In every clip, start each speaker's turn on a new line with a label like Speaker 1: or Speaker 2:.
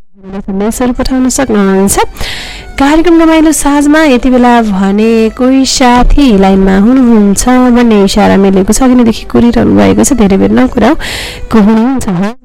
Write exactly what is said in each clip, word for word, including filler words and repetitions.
Speaker 1: सन्देशहरू पठाउन सक्नुहुन्छ। कार्यक्रम रमाइलो साँझमा यति बेला भने कोही साथी लाइनमा हुनुहुन्छ भन्ने इसारा मिलेको छ, किनदेखि कुरिरहनु भएको छ। धेरै बेर नकुराउ, को हुनुहुन्छ?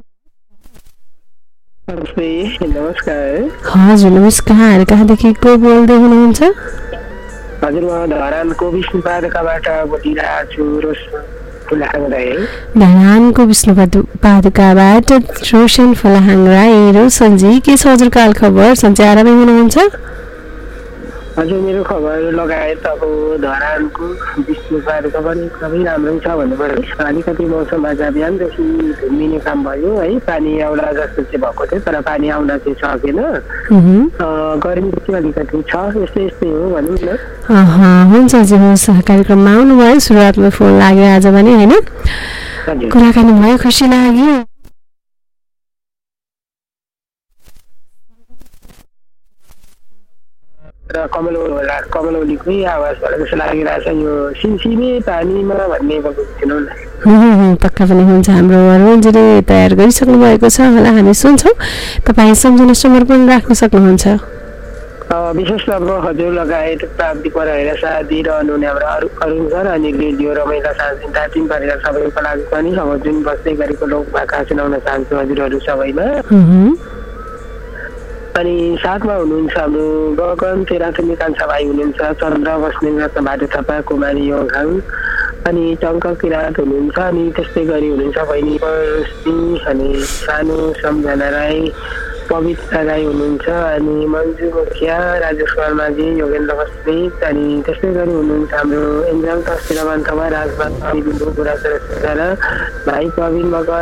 Speaker 2: नमस्कार।
Speaker 1: हजुर नमस्कार। कहाँदेखि को बोल्दै हुनुहुन्छ?
Speaker 2: हजुर म धरानको विष्णुपादुकाबाट बोलिरहेको छु, रोशन फुलाहाङ राई।
Speaker 1: धरानको विष्णुपादुकाबाट रोशन फुलाहाङ राई। रोशनजी, के छ हजुरको हाल खबर? सन्चै आरामै हुनुहुन्छ?
Speaker 2: हजुर मेरो खबर लगायत अब धरानको विष्णुपादुका पनि एकदमै राम्रै छ भन्नुपर्छ। अलिकति मौसम आज बिहानदेखि धुम्मिने काम भयो है, पानी आउला जस्तो चाहिँ भएको थियो, तर पानी आउन चाहिँ सकेन। गर्मी चाहिँ अलिकति छ, यस्तै यस्तै हो भनौँ न।
Speaker 1: हुन्छ जी, होस्। कार्यक्रममा आउनुभयो, सुरुवातमा फोन लाग्यो आज भने होइन, कुराकानी भयो, खुसी लाग्यो।
Speaker 2: र कमल कमलौलीकै आवाजबाट जस्तो लागिरहेछ यो सिमसिमे पानीमा भन्ने थिएनौँ न।
Speaker 1: पक्का पनि हुन्छ। हाम्रो अरुणजीले तयार गरिसक्नु भएको छ होला, हामी सुन्छौँ। तपाईँ सम्झना समर्पण राख्न सक्नुहुन्छ।
Speaker 2: विशेष अब हजुर लगायत प्राविधिक रहेर साथी रहनुहुने हाम्रो अरू अरुण सर अनि रेडियो रमाइला साँझ दार्जिलिङ परिवार सबैको लागि पनि अब जुन बस्दै गरेको लोक भाका सुनाउन चाहन्छु हजुरहरू सबैमा। अनि साथमा हुनुहुन्छ हाम्रो गगन तेराथुमी कान्छा भाइ हुनुहुन्छ, चन्द्र बस्नेत रत्न भाटे थापा, कुमारी योगाङ अनि टङ्क किराँत हुनुहुन्छ, अनि त्यस्तै गरी हुनुहुन्छ बहिनी परस्ती अनि सानो सम्झना राई, पवित्र राई हुनुहुन्छ, अनि मन्जु मुखिया, राजेश शर्माजी, योगेन्द्र बस्नेत, अनि त्यस्तै गरी हुनुहुन्छ हाम्रो एन्जल तस्तिरमान थमा, राजबाग बिन्दु बुढा भाइ प्रवीण मगर,